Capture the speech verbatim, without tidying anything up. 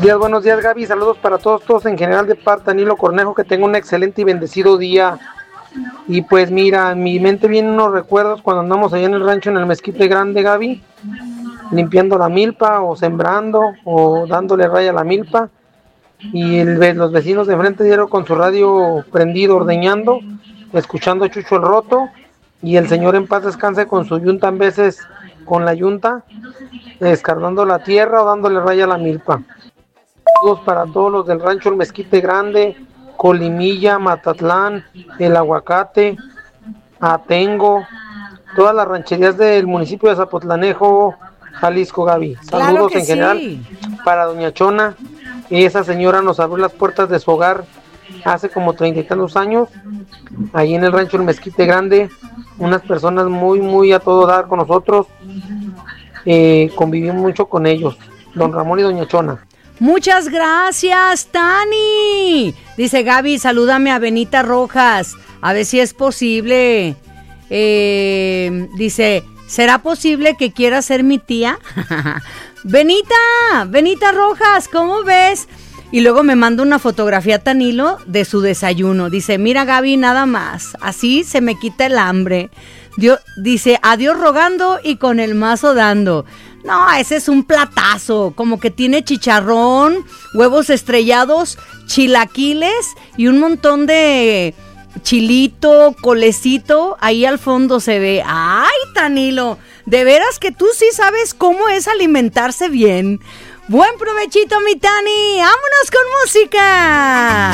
días, buenos días, Gaby. Saludos para todos, todos en general de parte Danilo Cornejo. Que tenga un excelente y bendecido día. Y pues mira, en mi mente vienen unos recuerdos cuando andamos allá en el rancho en el Mezquite Grande, Gaby, limpiando la milpa o sembrando o dándole raya a la milpa. Y el, los vecinos de enfrente dieron con su radio prendido ordeñando, escuchando Chucho el Roto, y el señor en paz descanse con su yunta, en veces con la yunta, descargando la tierra o dándole raya a la milpa. Saludos para todos los del rancho El Mezquite Grande, Colimilla, Matatlán, El Aguacate, Atengo, todas las rancherías del municipio de Zapotlanejo, Jalisco, Gaby. Saludos claro que en general sí. para doña Chona. Esa señora nos abrió las puertas de su hogar hace como treinta y tantos años, ahí en el rancho El Mezquite Grande. Unas personas muy, muy a todo dar con nosotros. Eh, convivimos mucho con ellos, don Ramón y doña Chona. Muchas gracias, Tani. Dice Gaby, salúdame a Benita Rojas, a ver si es posible. Eh, dice, ¿será posible que quiera ser mi tía? Benita, Benita Rojas, ¿cómo ves? Y luego me manda una fotografía Tanilo de su desayuno. Dice, mira Gaby, nada más, así se me quita el hambre. Dios, dice, adiós rogando y con el mazo dando. No, ese es un platazo, como que tiene chicharrón, huevos estrellados, chilaquiles y un montón de chilito, colecito, ahí al fondo se ve. ¡Ay, Tanilo! De veras que tú sí sabes cómo es alimentarse bien. Buen provechito, mi Tani. ¡Vámonos con música!